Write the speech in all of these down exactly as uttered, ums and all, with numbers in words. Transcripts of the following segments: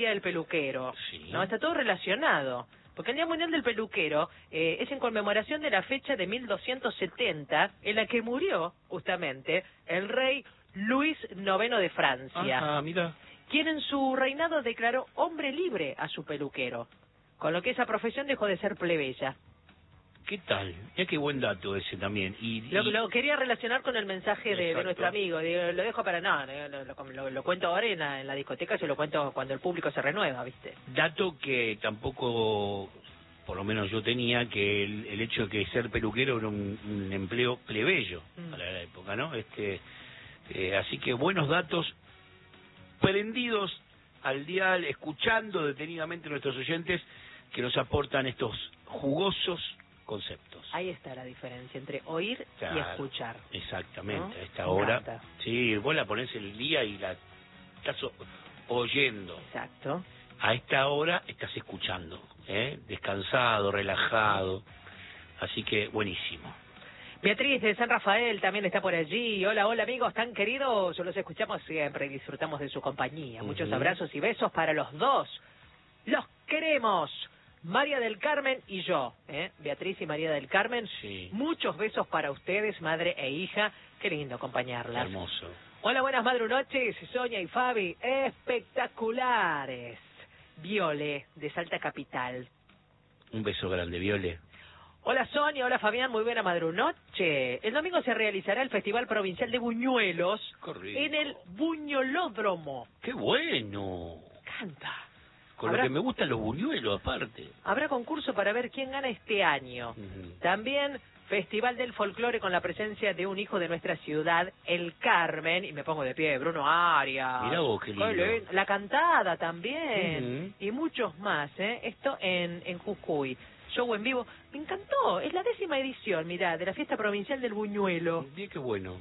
Día del Peluquero, Sí. ¿no? Está todo relacionado. Porque el Día Mundial del Peluquero eh, es en conmemoración de la fecha de mil doscientos setenta en la que murió, justamente, el rey Luis noveno de Francia. Ajá, mira. Quien en su reinado declaró hombre libre a su peluquero, con lo que esa profesión dejó de ser plebeya. ¿Qué tal? Ya qué buen dato ese también. Y, Lo, y... lo quería relacionar con el mensaje de, de nuestro amigo. Digo, lo dejo para no, lo, lo, lo, lo cuento ahora en la, en la discoteca, se lo cuento cuando el público se renueva, ¿viste? Dato que tampoco, por lo menos yo tenía, que el, el hecho de que ser peluquero era un, un empleo plebeyo Mm. para la época, ¿no? Este, eh, así que buenos datos, prendidos al dial, escuchando detenidamente a nuestros oyentes que nos aportan estos jugosos conceptos. Ahí está la diferencia entre oír Claro, y escuchar. exactamente, ¿no? a esta Me hora. encanta. Sí, vos la ponés el día y la estás o- oyendo. Exacto. A esta hora estás escuchando, ¿eh? Descansado, relajado. Así que buenísimo. Beatriz de San Rafael también está por allí. Hola, hola amigos tan queridos. Los escuchamos siempre y disfrutamos de su compañía. Muchos Ujú. abrazos y besos para los dos. ¡Los queremos! María del Carmen y yo, ¿eh? Beatriz y María del Carmen. Sí. Muchos besos para ustedes, madre e hija. Qué lindo acompañarlas. Hermoso. Hola, buenas madrunoches, Sonia y Fabi. Espectaculares. Viole, de Salta Capital. Un beso grande, Viole. Hola Sonia, hola Fabián, muy buena madrunoche. El domingo se realizará el Festival Provincial de Buñuelos Qué rico. en el Buñolódromo. ¡Qué bueno! Canta. Con Habrá- lo que me gustan los buñuelos, aparte. Habrá concurso para ver quién gana este año. Ujú. También Festival del Folclore con la presencia de un hijo de nuestra ciudad, el Carmen, y me pongo de pie, Bruno Arias. Mirá vos, qué lindo. lindo. La cantada también, Ujú. y muchos más, ¿eh? Esto en, en Jujuy. Show en vivo. Me encantó, es la décima edición, mirá, de la fiesta provincial del Buñuelo. Mira qué bueno.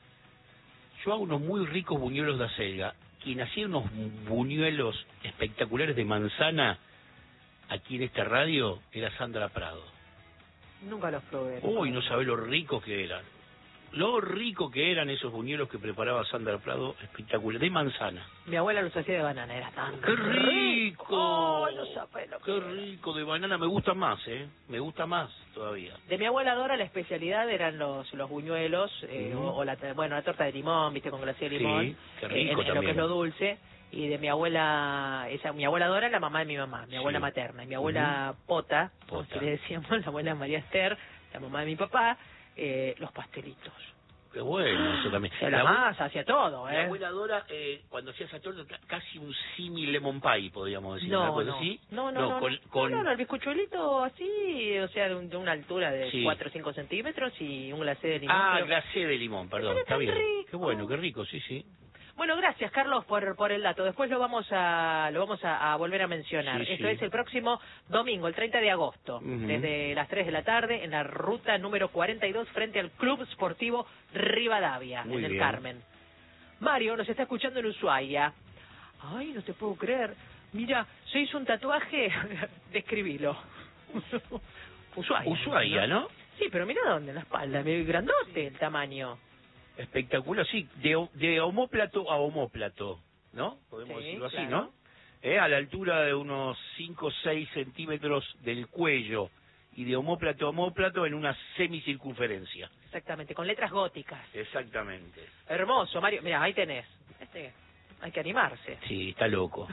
Yo hago unos muy ricos buñuelos de acelga. Quien hacía unos buñuelos espectaculares de manzana aquí en esta radio era Sandra Prado. Nunca los probé. Uy, no sabés lo ricos que eran. Lo rico que eran esos buñuelos que preparaba Sandra Prado, espectacular, de manzana. Mi abuela los hacía de banana, era tan ¡Qué rico! Oh, no sabés lo que ¡Qué era. rico! De banana me gusta más, ¿eh? Me gusta más todavía. De mi abuela Dora la especialidad eran los los buñuelos, eh, Ujú. o, o la, bueno, la torta de limón, viste, con glacé de limón. Sí, qué eh, rico en, en lo que también. es lo dulce. Y de mi abuela, esa, mi abuela Dora, la mamá de mi mamá, mi abuela Sí. materna. Y mi abuela Pota, como Pota. si le decíamos, la abuela María Esther, la mamá de mi papá, eh, los pastelitos. Qué bueno, eso también. De la, La abue- masa, hacia todo, Mi ¿eh? abuela Dora, eh, cuando hacía esa torta, ca- casi un símil lemon pie, podríamos decir, una No, cosa no. así. no, no, no, con, no, con... no, no, el bizcochuelito así, o sea, de, un- de una altura de Sí. cuatro o cinco centímetros y un glacé de limón. Ah, pero- glacé de limón, perdón, Pero está tan bien. rico. Qué bueno, qué rico, sí, sí. Bueno, gracias Carlos por por el dato. Después lo vamos a lo vamos a, a volver a mencionar. Sí, Esto sí. es el próximo domingo, el treinta de agosto, Ujú. desde las tres de la tarde en la ruta número cuarenta y dos frente al Club Sportivo Rivadavia, Muy en el bien. Carmen. Mario nos está escuchando en Ushuaia. Ay, no te puedo creer. Mira, se hizo un tatuaje, describilo. Ushuaia. Ushuaia, ¿no? Sí, pero mira dónde, en la espalda, medio grandote el tamaño. Espectacular, sí, de, o- de omóplato a omóplato, ¿no? Podemos Sí, decirlo así, claro. ¿no? Eh, a la altura de unos cinco o seis centímetros del cuello y de omóplato a omóplato en una semicircunferencia. Exactamente, con letras góticas. Exactamente. Hermoso, Mario. Mira, ahí tenés. Este, hay que animarse. Sí, está loco.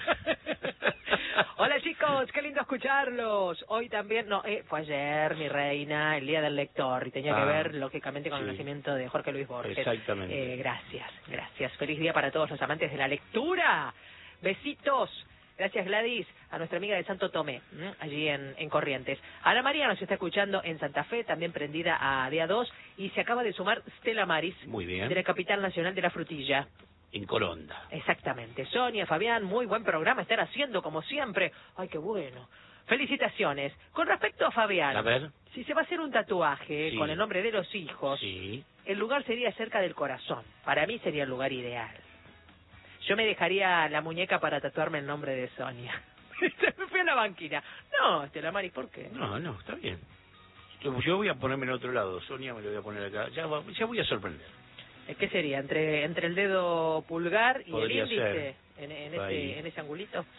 Hola chicos, qué lindo escucharlos. Hoy también, no, eh, fue ayer, mi reina, el Día del Lector, y tenía Ah, que ver, lógicamente, con el sí. nacimiento de Jorge Luis Borges. Exactamente. Eh, gracias, gracias. Feliz día para todos los amantes de la lectura. Besitos. Gracias Gladys, a nuestra amiga de Santo Tomé, ¿m? allí en, en Corrientes. Ana María nos está escuchando en Santa Fe, también prendida a día dos, y se acaba de sumar Stella Maris, Muy bien. de la capital nacional de la frutilla. En Coronda. Exactamente. Sonia, Fabián, muy buen programa están haciendo, como siempre. Ay, qué bueno. Felicitaciones. Con respecto a Fabián, A ver. si se va a hacer un tatuaje Sí. con el nombre de los hijos, Sí. el lugar sería cerca del corazón. Para mí sería el lugar ideal. Yo me dejaría la muñeca para tatuarme el nombre de Sonia. Me fui a la banquina. No, Estela Maris, ¿por qué? No, no, está bien. Yo, yo voy a ponerme en otro lado. Sonia me lo voy a poner acá. Ya, va- ya voy a sorprender. ¿Qué sería? ¿Entre entre el dedo pulgar y Podría el índice? ser. En, en, Ahí. ese, en ese angulito.